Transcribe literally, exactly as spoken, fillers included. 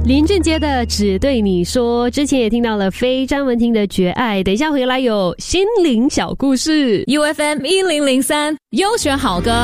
林俊杰的只对你说，之前也听到了非张文婷的绝爱，等一下回来有心灵小故事。 U F M 一零零三优选好歌。